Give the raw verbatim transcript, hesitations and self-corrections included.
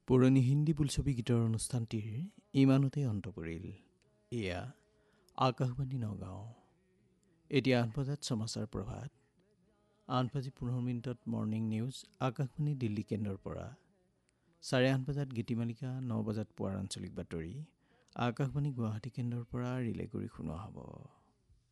পুৰণি হিন্দী বোলছবি গীতৰ অনুষ্ঠানটিৰ ইমানতে অন্ত পৰিল। এয়া আকাশবাণী নগাঁও। এতিয়া আঠ বজাত সমাচাৰ প্ৰভাত, আঠ বাজি পোন্ধৰ মিনিটত মৰ্ণিং নিউজ আকাশবাণী দিল্লী কেন্দ্ৰৰ পৰা, চাৰে আঠ বজাত গীতিমালিকা, ন বজাত পুৱাৰ আঞ্চলিক বাতৰি আকাশবাণী গুৱাহাটী কেন্দ্ৰৰ পৰা ৰিলে কৰি শুনোৱা হ'ব।